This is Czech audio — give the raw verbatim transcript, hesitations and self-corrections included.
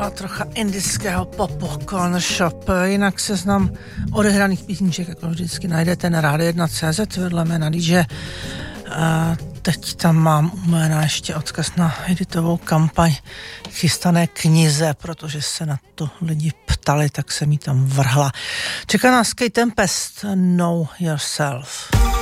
byla trocha indického popu, Corner Shop. Jinak seznam odehraných písniček, jako vždycky najdete na rádio jedna tečka cé zet vedle jména dý džej. A teď tam mám u jména ještě odkaz na editovou kampaň chystané knize, protože se na to lidi ptali, tak se mi tam vrhla. Čeká nás Kate Tempest, Know Yourself.